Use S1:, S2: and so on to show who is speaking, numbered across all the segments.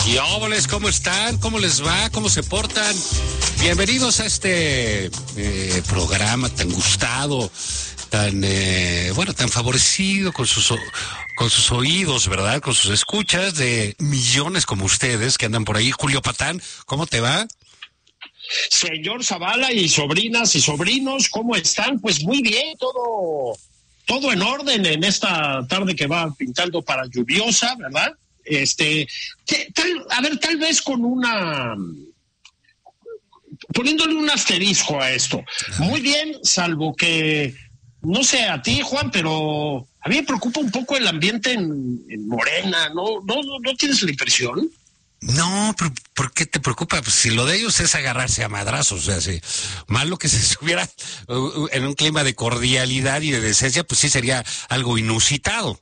S1: Y óboles, ¿cómo están? ¿Cómo les va? ¿Cómo se portan? Bienvenidos a este programa tan gustado, tan tan favorecido con sus oídos, ¿verdad? Con sus escuchas de millones como ustedes que andan por ahí. Julio Patán, ¿cómo te va?
S2: Señor Zavala y sobrinas y sobrinos, ¿cómo están? Pues muy bien, todo en orden en esta tarde que va pintando para lluviosa, ¿verdad? Tal vez poniéndole un asterisco a esto. Muy bien, salvo que, no sé a ti, Juan, pero a mí me preocupa un poco el ambiente en Morena, ¿No tienes la impresión?
S1: No, pero ¿por qué te preocupa? Pues si lo de ellos es agarrarse a madrazos, o sea, si malo que se estuviera en un clima de cordialidad y de decencia, pues sí sería algo inusitado.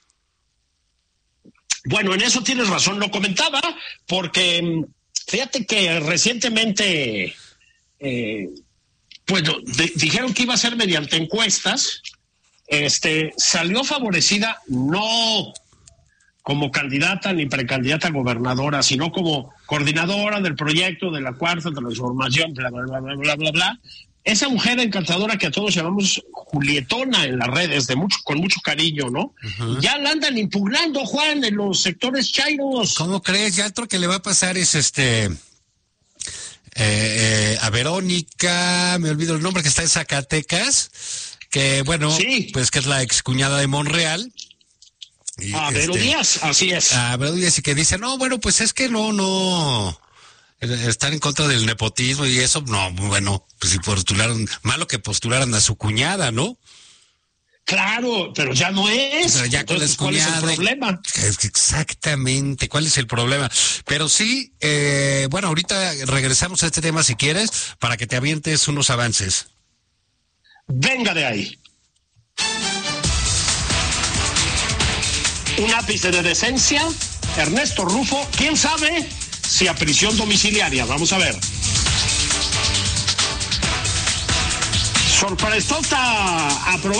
S2: Bueno, en eso tienes razón, lo comentaba, porque fíjate que recientemente, dijeron que iba a ser mediante encuestas, salió favorecida no como candidata ni precandidata a gobernadora, sino como coordinadora del proyecto de la Cuarta Transformación, bla, bla, bla, bla, bla, bla, bla. Esa mujer encantadora que a todos llamamos Julietona en las redes, con mucho cariño, ¿no? Uh-huh. Ya la andan impugnando, Juan, en los sectores chairos.
S1: ¿Cómo crees? Ya otro que le va a pasar es a Verónica, me olvido el nombre, que está en Zacatecas, que sí, pues que es la excuñada de Monreal.
S2: Y Vero Díaz, así es.
S1: Vero Díaz, y que dice, no, bueno, pues es que no están en contra del nepotismo y eso, no, bueno, pues si postularon, malo que postularan a su cuñada, ¿no?
S2: Claro, pero ya no es.
S1: Pero ya entonces, con la
S2: ¿cuál es el problema?
S1: Exactamente, ¿cuál es el problema? Pero sí, ahorita regresamos a este tema si quieres, para que te avientes unos avances.
S2: Venga de ahí. Un ápice de decencia, Ernesto Rufo, quién sabe si a prisión domiciliaria, vamos a ver. Sorpresota aprobada.